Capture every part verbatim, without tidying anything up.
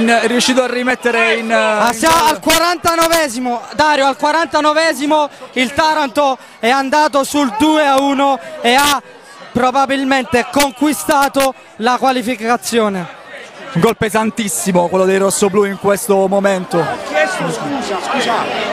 in, riuscito a rimettere in... Ah, siamo al quarantanovesimo, Dario, al quarantanovesimo il Taranto è andato sul due a uno e ha probabilmente conquistato la qualificazione. Un gol pesantissimo quello dei rossoblù in questo momento. Scusa, scusa.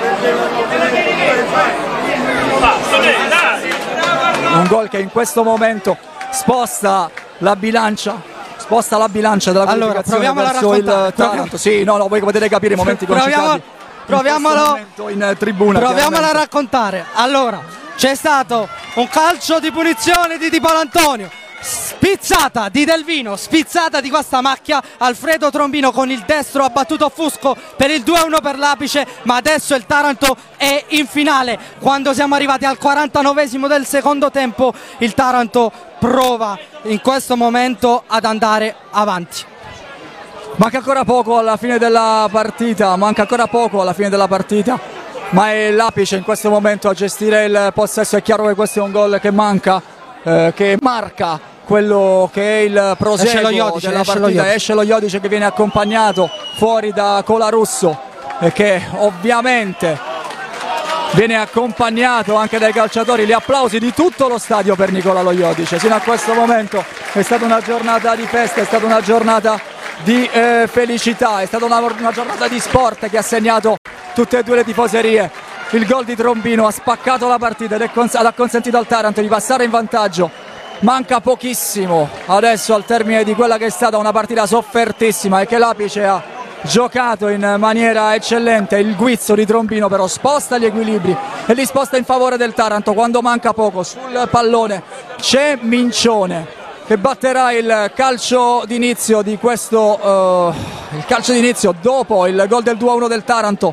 Un gol che in questo momento sposta la bilancia, sposta la bilancia della allora, qualificazione verso il Taranto. Sì, no, no, voi potete capire i momenti concitati. Proviamolo in, in tribuna. Proviamola a raccontare. Allora, c'è stato un calcio di punizione di Di Paolantonio, spizzata di Delvino, spizzata di questa macchia. Alfredo Trombino con il destro ha battuto Fusco per il due a uno per l'Apice, ma adesso il Taranto è in finale. Quando siamo arrivati al quarantanovesimo del secondo tempo, il Taranto prova in questo momento ad andare avanti. Manca ancora poco alla fine della partita, manca ancora poco alla fine della partita, ma è l'Apice in questo momento a gestire il possesso. È chiaro che questo è un gol che manca, eh, che marca quello che è il proseguo Iodice, della esce partita. Lo esce lo Iodice che viene accompagnato fuori da Colarusso e che ovviamente viene accompagnato anche dai calciatori. Gli applausi di tutto lo stadio per Nicola Lo Iodice. Sino a questo momento è stata una giornata di festa, è stata una giornata di eh, felicità, è stata una, una giornata di sport che ha segnato tutte e due le tifoserie. Il gol di Trombino ha spaccato la partita ed è cons- ha consentito al Taranto di passare in vantaggio. Manca pochissimo adesso al termine di quella che è stata una partita soffertissima e che l'Apice ha giocato in maniera eccellente. Il guizzo di Trombino però sposta gli equilibri e li sposta in favore del Taranto quando manca poco. Sul pallone c'è Mincione che batterà il calcio d'inizio di questo uh, il calcio d'inizio dopo il gol del due a uno del Taranto.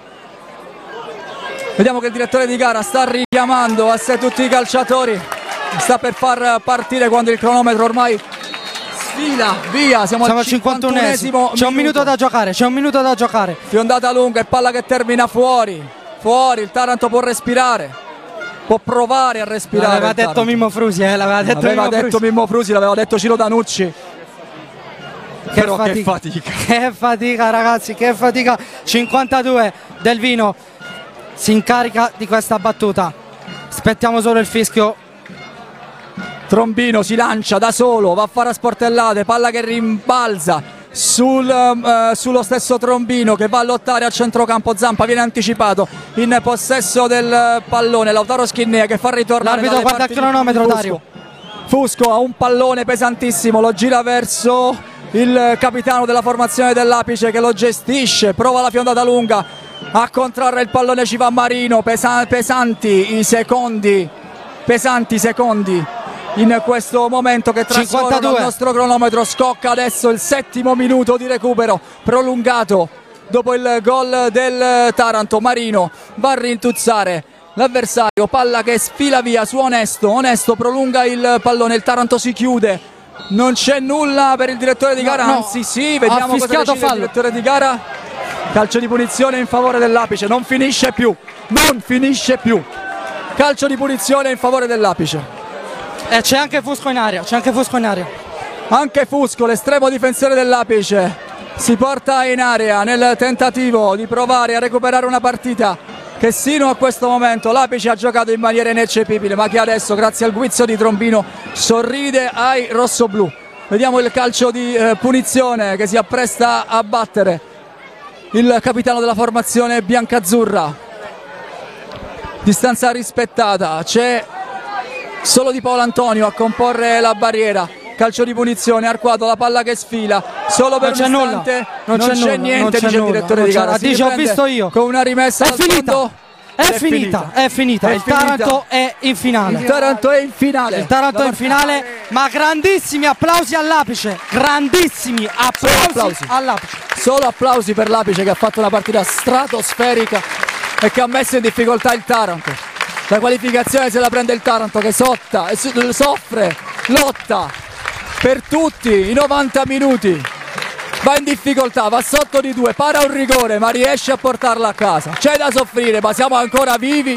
Vediamo che il direttore di gara sta richiamando a sé tutti i calciatori, sta per far partire quando il cronometro ormai sfila via. Siamo, Siamo al cinquantunesimo, c'è un minuto da giocare, c'è un minuto da giocare. Fiondata lunga e palla che termina fuori, fuori. Il Taranto può respirare, può provare a respirare. L'aveva detto Mimmo Frusi, eh, l'aveva detto, l'aveva Mimmo, detto Frusi. Mimmo Frusi, l'aveva detto Ciro Danucci. Che Però fatica, che fatica. Che fatica ragazzi, che fatica. cinquantadue Delvino si incarica di questa battuta. Aspettiamo solo il fischio. Trombino si lancia da solo, va a fare a sportellate, palla che rimbalza sul, uh, sullo stesso Trombino che va a lottare a centrocampo. Zampa viene anticipato in possesso del pallone. Lautaro Schinnea che fa ritornare. L'arbitro guarda il cronometro, Dario. Fusco ha un pallone pesantissimo, lo gira verso il capitano della formazione dell'Apice che lo gestisce, prova la fiondata lunga, a contrarre il pallone ci va Marino. Pesa- pesanti i secondi, pesanti secondi in questo momento che trascorre il nostro cronometro. Scocca adesso il settimo minuto di recupero prolungato dopo il gol del Taranto. Marino va a rintuzzare l'avversario, palla che sfila via su Onesto. Onesto prolunga il pallone, il Taranto si chiude, non c'è nulla per il direttore di gara, no, anzi no. sì, vediamo cosa decide fallo. Il direttore di gara. Calcio di punizione in favore dell'Apice, non finisce più, non finisce più. Calcio di punizione in favore dell'Apice. E c'è anche Fusco in aria, c'è anche Fusco in aria. Anche Fusco, l'estremo difensore dell'Apice, si porta in area nel tentativo di provare a recuperare una partita che sino a questo momento l'Apice ha giocato in maniera ineccepibile, ma che adesso, grazie al guizzo di Trombino, sorride ai rossoblù. Vediamo il calcio di eh, punizione che si appresta a battere il capitano della formazione biancazzurra. Distanza rispettata, c'è solo Di Paolantonio a comporre la barriera. Calcio di punizione, Arquato, la palla che sfila solo per un istante, non, non c'è, c'è nulla, niente, non c'è dice nulla, il direttore di gara. Dice, ho visto io. Con una rimessa è finita, è, è finita, finita, è finita. È il finita. Taranto è in finale. Il Taranto è in finale. Il Taranto è in finale, ma grandissimi applausi all'Apice, grandissimi applausi, applausi all'Apice. Solo applausi per l'Apice che ha fatto una partita stratosferica e che ha messo in difficoltà il Taranto. La qualificazione se la prende il Taranto che sotta, soffre, lotta per tutti i novanta minuti, va in difficoltà, va sotto di due, para un rigore ma riesce a portarla a casa. C'è da soffrire ma siamo ancora vivi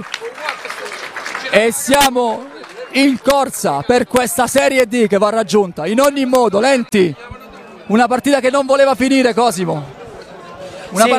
e siamo in corsa per questa Serie D che va raggiunta in ogni modo. Lenti, una partita che non voleva finire, Cosimo. Una Sì.